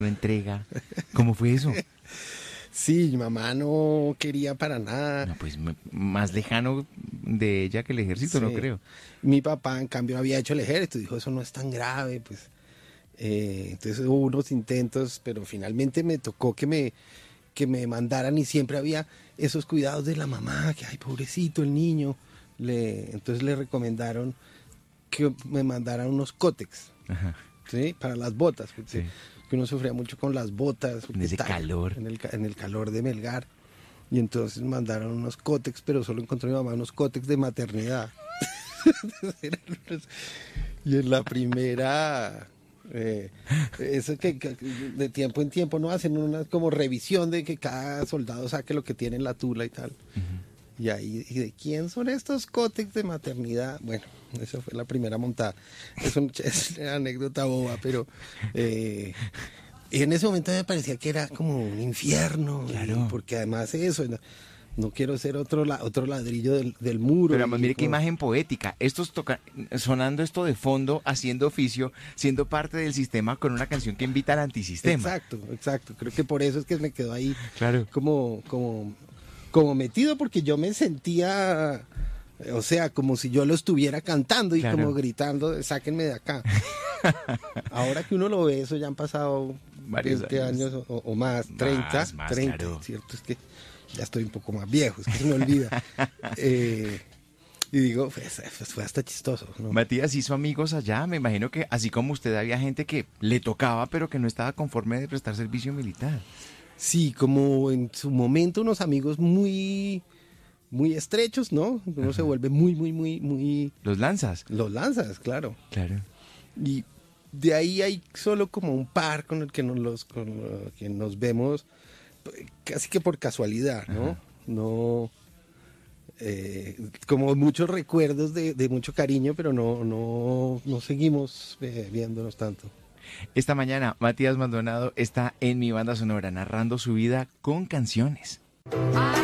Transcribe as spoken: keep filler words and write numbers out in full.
no entrega. ¿Cómo fue eso? Sí, mi mamá no quería para nada. No, pues m- más lejano de ella que el ejército, Sí. no creo. Mi papá, en cambio, había hecho el ejército. Dijo, eso no es tan grave, pues. Eh, entonces hubo unos intentos, pero finalmente me tocó que me, que me mandaran y siempre había esos cuidados de la mamá, que ay, pobrecito el niño. Le, entonces le recomendaron que me mandaran unos cótex, Ajá. ¿sí? Para las botas, porque Sí. que uno sufría mucho con las botas. En ese tal, calor. En el, ca- en el calor de Melgar. Y entonces mandaron unos cótex, pero solo encontró mi mamá unos cótex de maternidad. Eran unos- y en la primera, eh, eso que, que de tiempo en tiempo no hacen una como revisión de que cada soldado saque lo que tiene en la tula y tal. Y ahí, ¿y de quién son estos cótex de maternidad? Bueno, esa fue la primera montada. Es, un- es una anécdota boba, pero eh, en ese momento me parecía que era como un infierno. y- Claro. porque además eso, no, no quiero ser otro, la- otro ladrillo del, del muro. Pero además, y mire qué como- imagen poética. Estos toca sonando esto de fondo, haciendo oficio, siendo parte del sistema con una canción que invita al antisistema. Exacto, exacto. Creo que por eso es que me quedó ahí Claro. como, como, como metido, porque yo me sentía, o sea, como si yo lo estuviera cantando y Claro. como gritando, sáquenme de acá. Ahora que uno lo ve, eso ya han pasado Varios veinte años. años, o, o más, treinta, más, treinta, claro. ¿cierto? Es que ya estoy un poco más viejo, es que se me olvida. Eh, y digo, pues, pues fue hasta chistoso, ¿no? Matías hizo amigos allá, me imagino que así como usted había gente que le tocaba pero que no estaba conforme de prestar servicio militar. Sí, como en su momento unos amigos muy, muy estrechos, ¿no? Uno se vuelve muy, muy, muy, muy... Los lanzas. Los lanzas, claro. Claro. Y de ahí hay solo como un par con el que nos, los, con lo que nos vemos eh, casi que por casualidad, ¿no? Ajá. No... eh, como muchos recuerdos de, de mucho cariño, pero no, no, no seguimos eh, viéndonos tanto. Esta mañana Matías Maldonado está en Mi Banda Sonora narrando su vida con canciones.